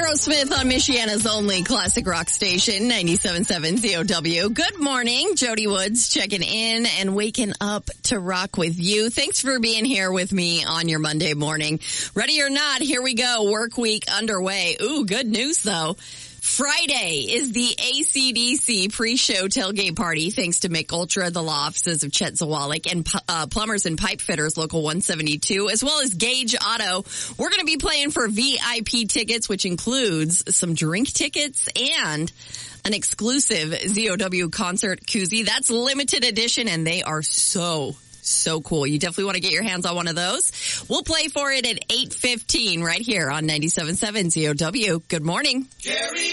Aerosmith on Michiana's only classic rock station, 97.7 ZOW. Good morning. Jody Woods checking in and waking up to rock with you. Thanks for being here with me on your Monday morning. Ready or not, here we go. Work week underway. Ooh, good news though. Friday is the AC/DC pre-show tailgate party thanks to Mick Ultra, the law offices of Chet Zawalik, and Plumbers and Pipe Fitters Local 172, as well as Gage Auto. We're going to be playing for VIP tickets, which includes some drink tickets and an exclusive ZOW concert koozie. That's limited edition, and they are so cool. You definitely want to get your hands on one of those. We'll play for it at 8:15 right here on 97.7 ZOW. Good morning. Jerry